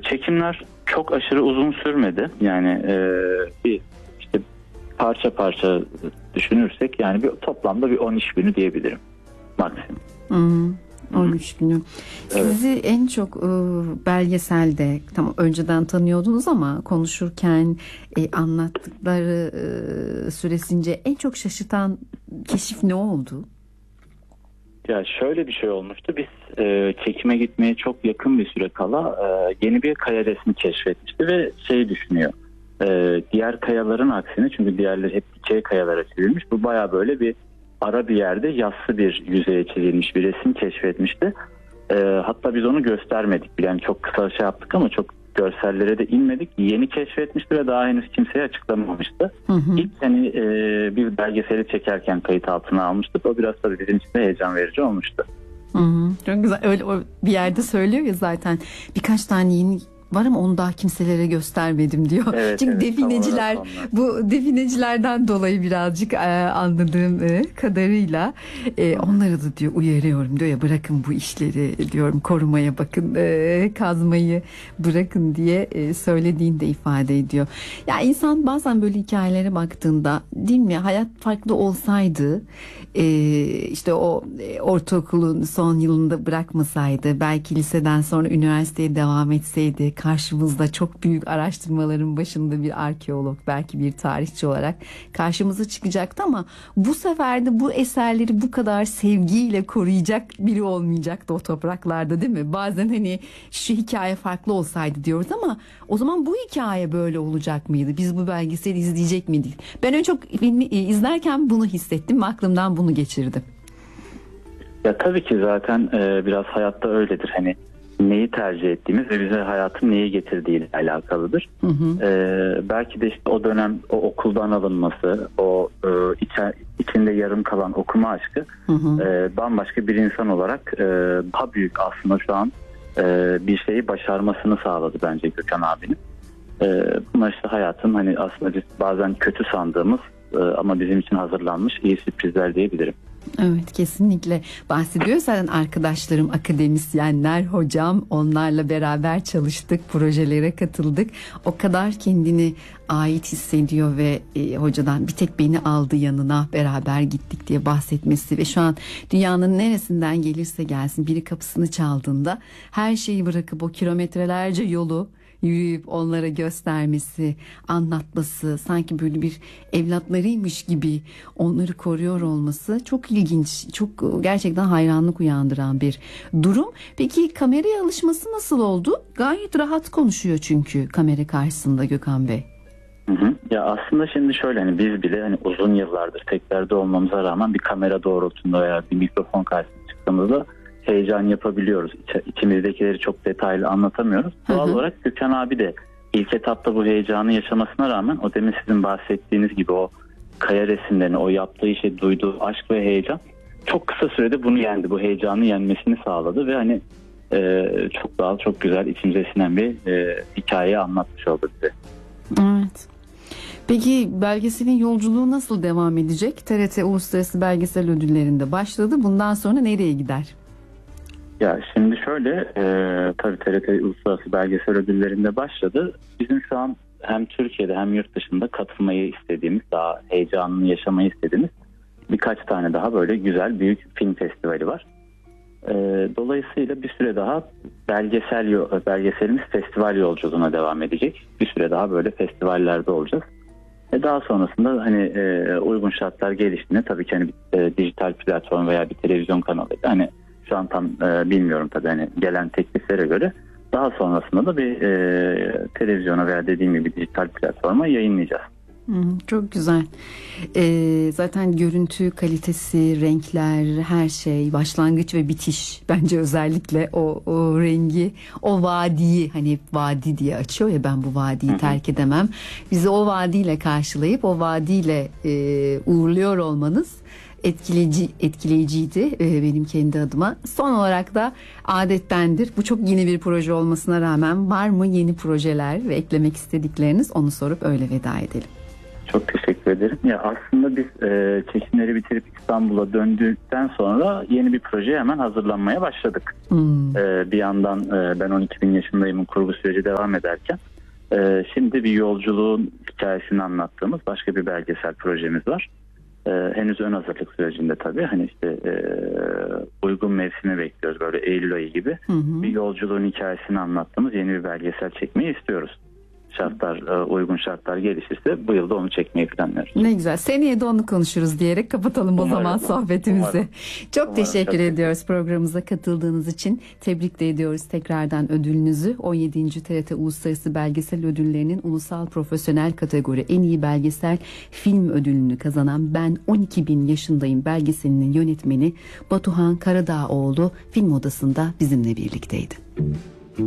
çekimler çok aşırı uzun sürmedi. Yani bir işte parça parça düşünürsek yani toplamda bir 10 iş günü diyebilirim maksimum. 13 günü. Sizi en çok belgeselde tamam önceden tanıyordunuz ama konuşurken anlattıkları süresince en çok şaşırtan keşif ne oldu? Ya şöyle bir şey olmuştu. Biz çekime gitmeye çok yakın bir süre kala yeni bir kaya resmi keşfetmişti ve şeyi düşünüyor. Diğer kayaların aksine, çünkü diğerleri hep dikey kayalara çizilmiş. Bu baya böyle bir ara bir yerde yassı bir yüzeye çizilmiş bir resim keşfetmişti. Hatta biz onu göstermedik. Yani çok kısa şey yaptık ama çok görsellere de inmedik. Yeni keşfetmişti ve daha henüz kimseye açıklamamıştı. İlk hani bir belgeseli çekerken kayıt altına almıştık. O biraz tabii bizim için de heyecan verici olmuştu. Çok güzel. Öyle bir yerde söylüyor ya zaten birkaç tane yeni var ama onu daha kimselere göstermedim diyor. Evet, çünkü evet, defineciler bu definecilerden dolayı birazcık anladığım kadarıyla onları da diyor uyarıyorum diyor ya, bırakın bu işleri diyorum, korumaya bakın, kazmayı bırakın diye söylediğini de ifade ediyor. Ya insan bazen böyle hikayelere baktığında, değil mi, hayat farklı olsaydı işte o ortaokulun son yılında bırakmasaydı, belki liseden sonra üniversiteye devam etseydi, karşımızda çok büyük araştırmaların başında bir arkeolog, belki bir tarihçi olarak karşımıza çıkacaktı ama bu sefer de bu eserleri bu kadar sevgiyle koruyacak biri olmayacaktı o topraklarda, değil mi? Bazen hani şu hikaye farklı olsaydı diyoruz ama o zaman bu hikaye böyle olacak mıydı? Biz bu belgeseli izleyecek miydik? Ben en çok filmi izlerken bunu hissettim ve aklımdan bunu geçirdim. Ya tabii ki zaten biraz hayatta öyledir. Hani neyi tercih ettiğimiz ve bize hayatın neye getirdiğiyle alakalıdır. Belki de işte o dönem o okuldan alınması, o içinde yarım kalan okuma aşkı bambaşka bir insan olarak daha büyük aslında şu an bir şeyi başarmasını sağladı bence Gökhan abinin. Bunlar işte hayatın hani aslında biz bazen kötü sandığımız ama bizim için hazırlanmış iyi sürprizler diyebilirim. Evet, kesinlikle bahsediyor. Zaten arkadaşlarım akademisyenler, hocam, onlarla beraber çalıştık, projelere katıldık. O kadar kendini ait hissediyor ve hocadan bir tek beni aldı yanına, beraber gittik diye bahsetmesi ve şu an dünyanın neresinden gelirse gelsin biri kapısını çaldığında her şeyi bırakıp o kilometrelerce yolu yürüyüp onlara göstermesi, anlatması, sanki böyle bir evlatlarıymış gibi onları koruyor olması çok ilginç, çok gerçekten hayranlık uyandıran bir durum. Peki kameraya alışması nasıl oldu? Gayet rahat konuşuyor çünkü kamera karşısında Gökhan Bey. Ya aslında şimdi şöyle, hani biz bile hani uzun yıllardır sektörde olmamıza rağmen bir kamera doğrultusunda veya bir mikrofon karşısına çıktığımızda heyecan yapabiliyoruz. İçimizdekileri çok detaylı anlatamıyoruz. Doğal olarak Gökhan abi de ilk etapta bu heyecanı yaşamasına rağmen o demin sizin bahsettiğiniz gibi o kaya resimlerini, o yaptığı işe duyduğu aşk ve heyecan çok kısa sürede bunu yendi. Bu heyecanı yenmesini sağladı ve hani çok doğal, çok güzel, içimize sinen bir hikayeyi anlatmış oldu bize. Evet. Peki belgeselin yolculuğu nasıl devam edecek? TRT Uluslararası Belgesel Ödülleri'nde başladı. Bundan sonra nereye gider? Ya şimdi şöyle, tabii TRT Uluslararası Belgesel Ödülleri'nde başladı. Bizim şu an hem Türkiye'de hem yurt dışında katılmayı istediğimiz, daha heyecanını yaşamayı istediğimiz birkaç tane daha böyle güzel büyük film festivali var. Dolayısıyla bir süre daha belgeselimiz festival yolculuğuna devam edecek. Bir süre daha böyle festivallerde olacağız. Daha sonrasında hani uygun şartlar geliştiğinde tabii ki hani bir dijital platform veya bir televizyon kanalı, hani şu an tam bilmiyorum tabii, hani gelen tekliflere göre daha sonrasında da bir televizyona veya dediğim gibi dijital platforma yayınlayacağız. Çok güzel. Zaten görüntü kalitesi, renkler, her şey, başlangıç ve bitiş, bence özellikle o rengi, o vadiyi, hani hep vadi diye açıyor ya, ben bu vadiyi terk edemem. Bizi o vadiyle karşılayıp o vadiyle uğurluyor olmanız etkileyiciydi benim kendi adıma. Son olarak da adettendir, bu çok yeni bir proje olmasına rağmen var mı yeni projeler ve eklemek istedikleriniz, onu sorup öyle veda edelim. Çok teşekkür ederim. Ya aslında biz çekimleri bitirip İstanbul'a döndükten sonra yeni bir projeye hemen hazırlanmaya başladık. Bir yandan ben 12 bin yaşındayımın kurgu süreci devam ederken şimdi bir yolculuğun hikayesini anlattığımız başka bir belgesel projemiz var. Henüz ön hazırlık sürecinde tabii. Hani işte uygun mevsimi bekliyoruz, böyle Eylül ayı gibi. Bir yolculuğun hikayesini anlattığımız yeni bir belgesel çekmeyi istiyoruz. Uygun şartlar gelişirse bu yılda onu çekmeyi planlıyoruz. Ne güzel. Seneye de onu konuşuruz diyerek kapatalım o zaman sohbetimizi. Çok teşekkür ediyoruz programımıza katıldığınız için. Tebrik de ediyoruz tekrardan ödülünüzü. 17. TRT Uluslararası Belgesel Ödülleri'nin ulusal profesyonel kategori en iyi belgesel film ödülünü kazanan Ben 12 bin yaşındayım belgeselinin yönetmeni Batuhan Karadağoğlu Film Odası'nda bizimle birlikteydi.